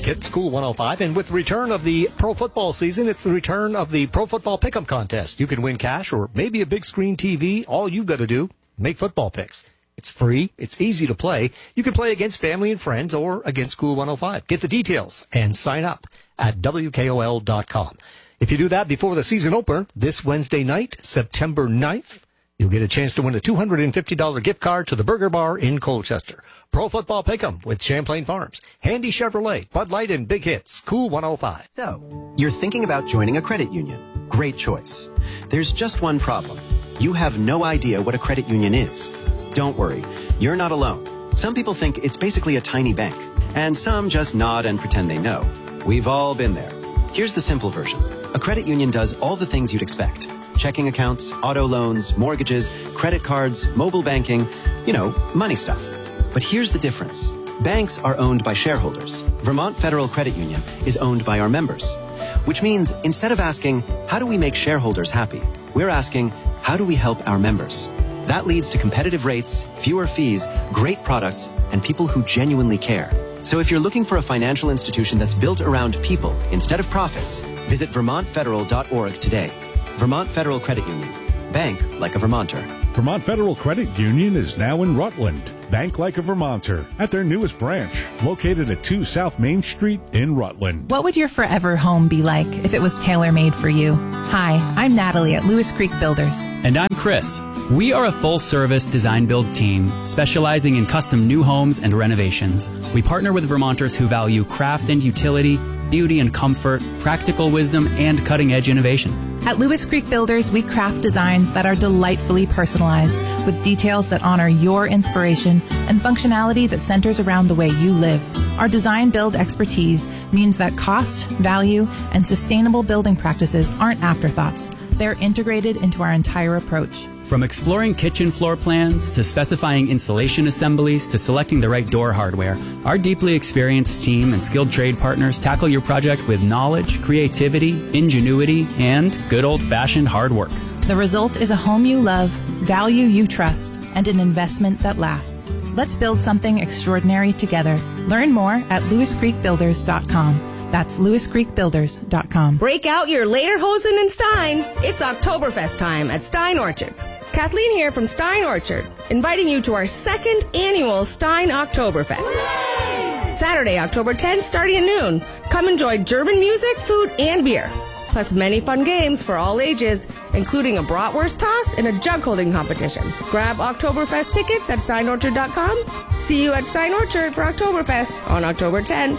Big Hits, Cool 105. And with the return of the pro football season, it's the return of the Pro Football Pick'em Contest. You can win cash or maybe a big screen TV. All you've got to do, make football picks. It's free. It's easy to play. You can play against family and friends or against Cool 105. Get the details and sign up at WKOL.com. If you do that before the season opener, this Wednesday night, September 9th, you'll get a chance to win a $250 gift card to the Burger Bar in Colchester. Pro Football Pick'em with Champlain Farms, Handy Chevrolet, Bud Light, and Big Hits, Cool 105. So, you're thinking about joining a credit union. Great choice. There's just one problem. You have no idea what a credit union is. Don't worry, you're not alone. Some people think it's basically a tiny bank, and some just nod and pretend they know. We've all been there. Here's the simple version. A credit union does all the things you'd expect. Checking accounts, auto loans, mortgages, credit cards, mobile banking, money stuff. But here's the difference. Banks are owned by shareholders. Vermont Federal Credit Union is owned by our members. Which means instead of asking, how do we make shareholders happy? We're asking, how do we help our members? That leads to competitive rates, fewer fees, great products, and people who genuinely care. So if you're looking for a financial institution that's built around people instead of profits, visit vermontfederal.org today. Vermont Federal Credit Union. Bank like a Vermonter. Vermont Federal Credit Union is now in Rutland. Bank like a Vermonter at their newest branch, located at 2 South Main Street in Rutland. What would your forever home be like if it was tailor-made for you? Hi, I'm Natalie at Lewis Creek Builders. And I'm Chris. We are a full-service design-build team specializing in custom new homes and renovations. We partner with Vermonters who value craft and utility, beauty and comfort, practical wisdom, and cutting-edge innovation. At Lewis Creek Builders, we craft designs that are delightfully personalized with details that honor your inspiration and functionality that centers around the way you live. Our design-build expertise means that cost, value, and sustainable building practices aren't afterthoughts. They're integrated into our entire approach. From exploring kitchen floor plans to specifying insulation assemblies to selecting the right door hardware, our deeply experienced team and skilled trade partners tackle your project with knowledge, creativity, ingenuity, and good old-fashioned hard work. The result is a home you love, value you trust, and an investment that lasts. Let's build something extraordinary together. Learn more at lewiscreekbuilders.com. That's lewiscreekbuilders.com. Break out your Lederhosen and Steins. It's Oktoberfest time at Stein Orchard. Kathleen here from Stein Orchard, inviting you to our 2nd annual Stein Oktoberfest. Hooray! Saturday, October 10th, starting at noon. Come enjoy German music, food, and beer. Plus many fun games for all ages, including a bratwurst toss and a jug holding competition. Grab Oktoberfest tickets at steinorchard.com. See you at Stein Orchard for Oktoberfest on October 10th,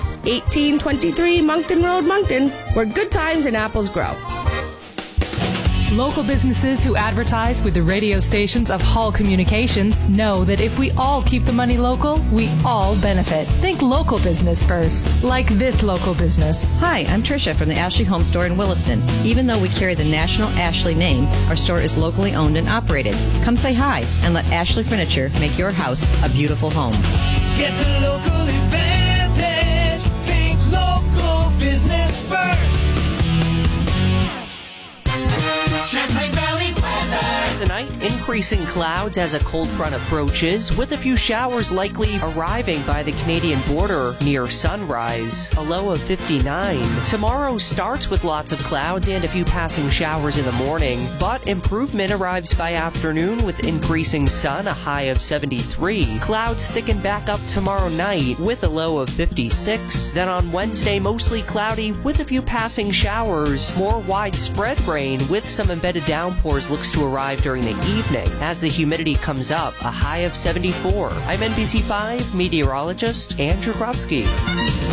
1823 Moncton Road, Moncton, where good times and apples grow. Local businesses who advertise with the radio stations of Hall Communications know that if we all keep the money local, we all benefit. Think local business first, like this local business. Hi, I'm Tricia from the Ashley Home Store in Williston. Even though we carry the national Ashley name, our store is locally owned and operated. Come say hi and let Ashley Furniture make your house a beautiful home. Get the local advantage. Think local business first. Champlain Valley weather. Tonight, increasing clouds as a cold front approaches, with a few showers likely arriving by the Canadian border near sunrise. A low of 59. Tomorrow starts with lots of clouds and a few passing showers in the morning, but improvement arrives by afternoon with increasing sun, a high of 73. Clouds thicken back up tomorrow night with a low of 56. Then on Wednesday, mostly cloudy with a few passing showers. More widespread rain with some embedded downpours looks to arrive during the evening. As the humidity comes up, a high of 74. I'm NBC5 meteorologist Andrew Kropsky.